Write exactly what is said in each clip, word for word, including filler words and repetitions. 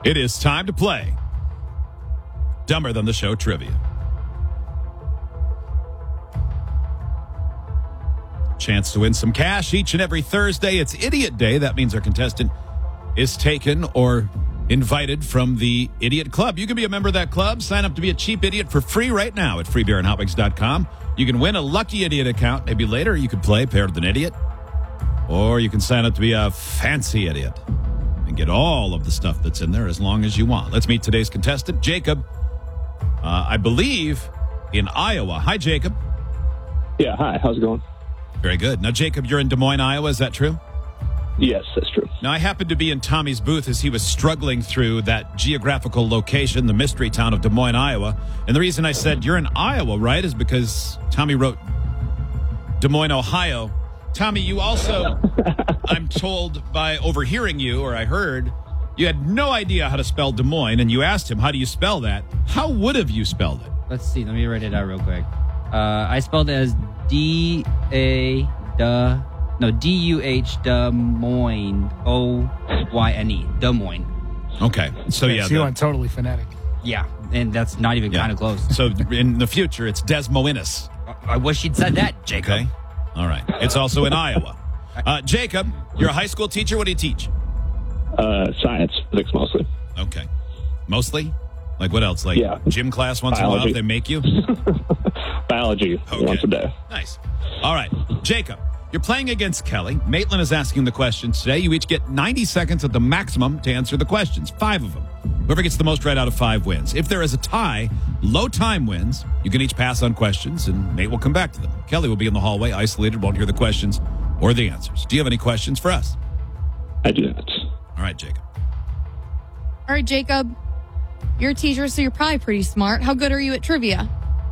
It is time to play Dumber Than the Show Trivia. Chance to win some cash each and every Thursday. It's Idiot Day. That means our contestant is taken or invited from the Idiot Club. You can be a member of that club. Sign up to be a cheap idiot for free right now at free beer and hot wings dot com. You can win a Lucky Idiot account. Maybe later you could play Paired with an Idiot. Or you can sign up to be a fancy idiot and get all of the stuff that's in there as long as you want. Let's meet today's contestant, Jacob. Uh, I believe in Iowa. Hi, Jacob. Yeah, hi. How's it going? Very good. Now, Jacob, you're in Des Moines, Iowa. Is that true? Yes, that's true. Now, I happened to be in Tommy's booth as he was struggling through that geographical location, the mystery town of Des Moines, Iowa. And the reason I said you're in Iowa, right, is because Tommy wrote Des Moines, Ohio. Tommy, you also, I'm told by overhearing you, or I heard, you had no idea how to spell Des Moines, and you asked him, how do you spell that? How would have you spelled it? Let's see. Let me write it out real quick. Uh, I spelled it as D A D no D U H Des Moines O Y N E Des Moines. Okay, so yeah, so you the, went totally phonetic. Yeah, and that's not even yeah. kind of close. So in the future, it's Des Moines. I, I wish you'd said that, Jacob. Okay, all right. It's also in Iowa. Uh, Jacob, you're a high school teacher. What do you teach? Uh, science, physics mostly. Okay, mostly. Like what else? Like Yeah. gym class once in a Biology. while. They make you. Biology, Okay. once a day. Nice. All right, Jacob, you're playing against Kelly. Maitland is asking the questions today. You each get ninety seconds at the maximum to answer the questions, five of them. Whoever gets the most right out of five wins. If there is a tie, low time wins. You can each pass on questions, and Nate will come back to them. Kelly will be in the hallway, isolated, won't hear the questions or the answers. Do you have any questions for us? I do not. All right, Jacob. All right, Jacob. You're a teacher, so you're probably pretty smart. How good are you at trivia?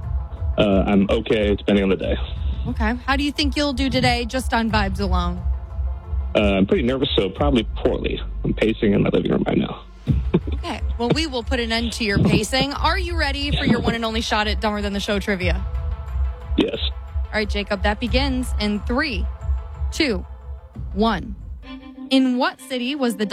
Uh, I'm okay, depending on the day. Okay. How do you think you'll do today just on vibes alone? Uh, I'm pretty nervous, so probably poorly. I'm pacing in my living room right now. Okay. Well, we will put an end to your pacing. Are you ready for your one and only shot at Dumber Than the Show trivia? Yes. All right, Jacob. That begins in three, two, one. In what city was the